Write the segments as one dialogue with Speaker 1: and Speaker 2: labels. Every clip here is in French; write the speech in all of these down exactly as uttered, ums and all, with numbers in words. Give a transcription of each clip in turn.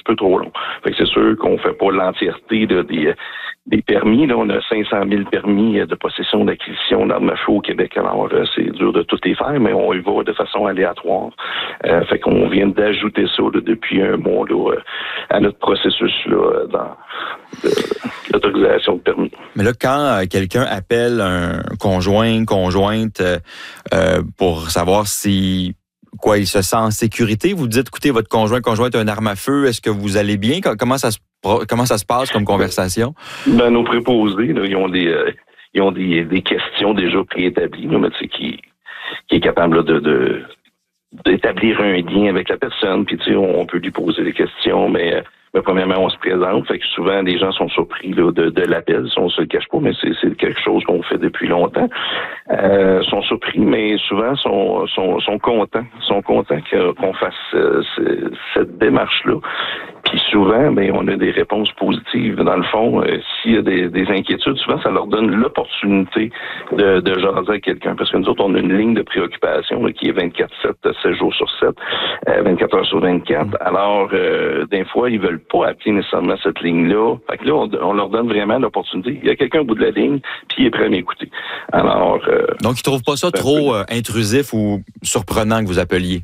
Speaker 1: peu trop long. Fait que c'est sûr qu'on fait pas l'entièreté là, des, des permis. Là, on a cinq cent mille permis de possession d'acquisition d'armes à feu au Québec. Alors, euh, c'est dur de tout les faire, mais on y va de façon aléatoire. Euh, fait qu'on vient d'ajouter ça là, depuis un mois là, euh, à notre processus là, dans de, l'autorisation de permis.
Speaker 2: Mais là, quand euh, quelqu'un appelle un conjoint, conjointe euh, euh, pour savoir si quoi il se sent en sécurité, vous dites, écoutez, votre conjoint, conjointe a une arme à feu, est-ce que vous allez bien? Comment ça se comment ça se passe comme conversation?
Speaker 1: Ben, nos préposés, là, ils ont des euh, ils ont des, des questions déjà préétablies, là, mais tu sais, qui, qui est capable là, de, de d'établir un lien avec la personne, puis tu sais, on, on peut lui poser des questions, mais Mais premièrement, on se présente, fait que souvent les gens sont surpris là, de, de l'appel, si on se le cache pas, mais c'est, c'est quelque chose qu'on fait depuis longtemps. Euh, sont surpris, mais souvent sont sont, sont contents, sont contents que, qu'on fasse euh, ce, cette démarche-là. Puis souvent, ben on a des réponses positives. Dans le fond, euh, s'il y a des, des inquiétudes, souvent ça leur donne l'opportunité de, de jaser avec quelqu'un, parce que nous autres, on a une ligne de préoccupation là, qui est vingt-quatre sept, sept jours sur sept, euh, vingt-quatre heures sur vingt-quatre. Alors, euh, des fois, ils veulent pas appeler nécessairement cette ligne-là. Fait que là, on, on leur donne vraiment l'opportunité. Il y a quelqu'un au bout de la ligne, puis il est prêt à m'écouter. Alors, euh,
Speaker 2: donc, ils trouvent pas ça trop peu... euh, intrusif ou surprenant que vous appeliez?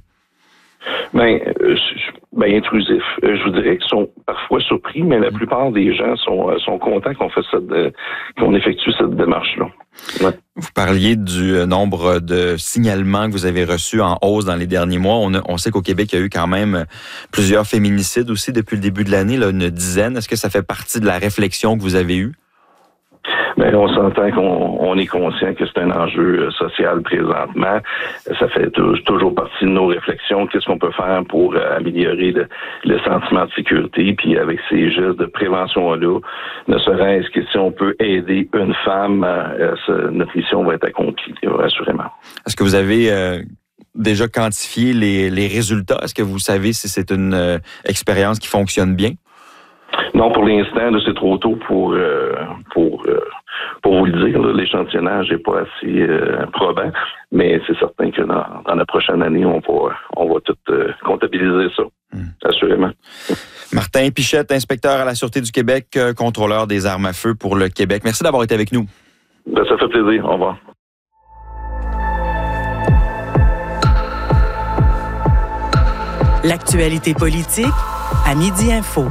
Speaker 1: Ben, euh, ben intrusif. Euh, je vous dirais qu'ils sont parfois surpris, mais la plupart des gens sont euh, sont contents qu'on fasse cette, euh, qu'on effectue cette démarche-là. Ouais.
Speaker 2: Vous parliez du nombre de signalements que vous avez reçus en hausse dans les derniers mois. On, a, on sait qu'au Québec, il y a eu quand même plusieurs féminicides aussi depuis le début de l'année, là, une dizaine. Est-ce que ça fait partie de la réflexion que vous avez eue?
Speaker 1: Ben, on s'entend qu'on on est conscient que c'est un enjeu social présentement. Ça fait t- toujours partie de nos réflexions. Qu'est-ce qu'on peut faire pour euh, améliorer le, le sentiment de sécurité? Puis avec ces gestes de prévention-là, ne serait-ce que si on peut aider une femme, euh, ce, notre mission va être accomplie, assurément.
Speaker 2: Est-ce que vous avez euh, déjà quantifié les, les résultats? Est-ce que vous savez si c'est une euh, expérience qui fonctionne bien?
Speaker 1: Non, pour l'instant, là, c'est trop tôt pour euh, pour euh, pour vous le dire. Là, l'échantillonnage n'est pas assez euh, probant, mais c'est certain que dans, dans la prochaine année, on va on va tout euh, comptabiliser ça, mmh. assurément.
Speaker 2: Martin Pichette, inspecteur à la Sûreté du Québec, euh, contrôleur des armes à feu pour le Québec. Merci d'avoir été avec nous.
Speaker 1: Ben, ça fait plaisir. Au revoir.
Speaker 3: L'actualité politique à Midi Info.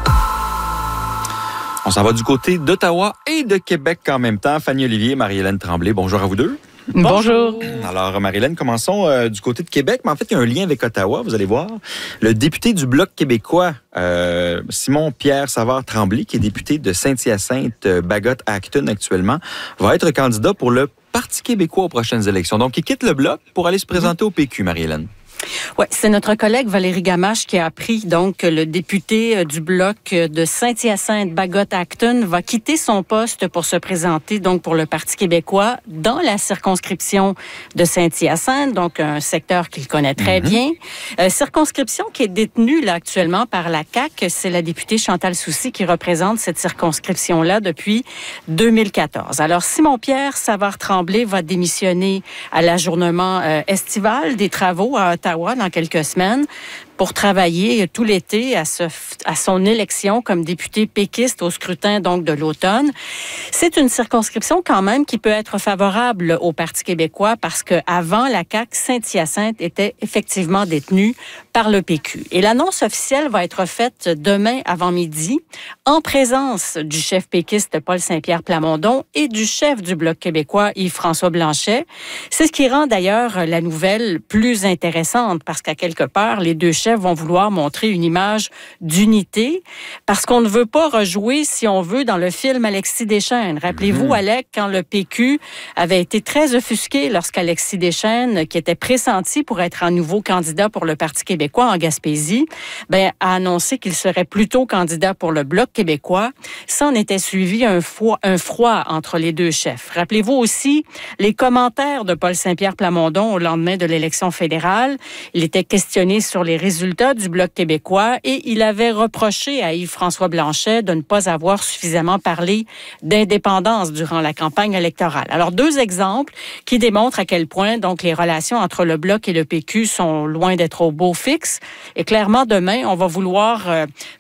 Speaker 2: On s'en va du côté d'Ottawa et de Québec en même temps. Fanny Olivier, Marie-Hélène Tremblay, bonjour à vous deux.
Speaker 4: Bonjour.
Speaker 2: Alors, Marie-Hélène, commençons euh, du côté de Québec, mais en fait, il y a un lien avec Ottawa, vous allez voir. Le député du Bloc québécois, euh, Simon-Pierre Savard-Tremblay, qui est député de Saint-Hyacinthe, euh, Bagotte-Acton actuellement, va être candidat pour le Parti québécois aux prochaines élections. Donc, il quitte le Bloc pour aller se présenter au P Q, Marie-Hélène.
Speaker 4: Oui, c'est notre collègue Valérie Gamache qui a appris donc que le député du Bloc de Saint-Hyacinthe, Bagotte-Acton, va quitter son poste pour se présenter donc pour le Parti québécois dans la circonscription de Saint-Hyacinthe, donc un secteur qu'il connaît très mm-hmm. bien. Euh, circonscription qui est détenue là actuellement par la C A Q. C'est la députée Chantal Soucy qui représente cette circonscription-là depuis deux mille quatorze. Alors, Simon-Pierre Savard-Tremblay va démissionner à l'ajournement euh, estival des travaux à Ottawa dans quelques semaines pour travailler tout l'été à, ce, à son élection comme député péquiste au scrutin donc de l'automne. C'est une circonscription quand même qui peut être favorable au Parti québécois parce que avant la C A Q, Saint-Hyacinthe était effectivement détenue par le P Q. Et l'annonce officielle va être faite demain avant midi en présence du chef péquiste Paul Saint-Pierre Plamondon et du chef du Bloc québécois Yves-François Blanchet. C'est ce qui rend d'ailleurs la nouvelle plus intéressante parce qu'à quelque part, les deux chefs vont vouloir montrer une image d'unité parce qu'on ne veut pas rejouer, si on veut, dans le film Alexis Deschênes. Rappelez-vous, mmh. Alec, quand le P Q avait été très offusqué lorsqu'Alexis Deschênes, qui était pressenti pour être un nouveau candidat pour le Parti québécois en Gaspésie, ben, a annoncé qu'il serait plutôt candidat pour le Bloc québécois. Ça en était suivi un froid, un froid entre les deux chefs. Rappelez-vous aussi les commentaires de Paul Saint-Pierre Plamondon au lendemain de l'élection fédérale. Il était questionné sur les résultats du Bloc québécois et il avait reproché à Yves-François Blanchet de ne pas avoir suffisamment parlé d'indépendance durant la campagne électorale. Alors, deux exemples qui démontrent à quel point donc les relations entre le Bloc et le P Q sont loin d'être au beau fixe. Et clairement, demain, on va vouloir euh,